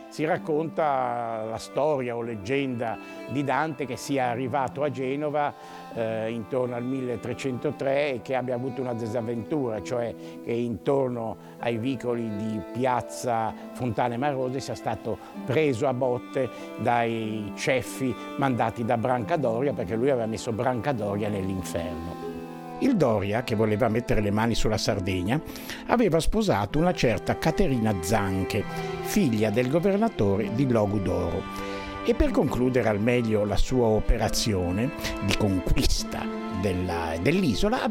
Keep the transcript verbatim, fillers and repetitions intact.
si racconta la storia o leggenda di Dante che sia arrivato a Genova eh, intorno al milletrecentotre e che abbia avuto una disavventura, cioè che intorno ai vicoli di piazza Fontane Marose sia stato preso a botte dai ceffi mandati da Brancadoria, perché lui aveva messo Brancadoria nell'inferno. Il Doria, che voleva mettere le mani sulla Sardegna, aveva sposato una certa Caterina Zanche, figlia del governatore di Logudoro, e per concludere al meglio la sua operazione di conquista della, dell'isola